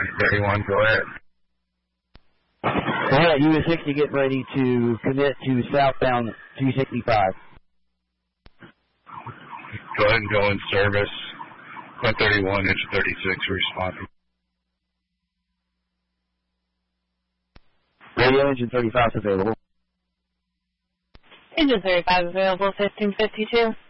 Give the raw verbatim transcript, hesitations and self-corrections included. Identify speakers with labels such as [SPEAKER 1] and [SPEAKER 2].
[SPEAKER 1] thirty-one, go ahead.
[SPEAKER 2] Go ahead, U S sixty, get ready to commit to southbound two sixty-five.
[SPEAKER 1] Go ahead and go in service. one thirty-one, engine thirty-six, responding.
[SPEAKER 2] Radio engine thirty-five is available.
[SPEAKER 3] Engine thirty-five available, fifteen fifty-two.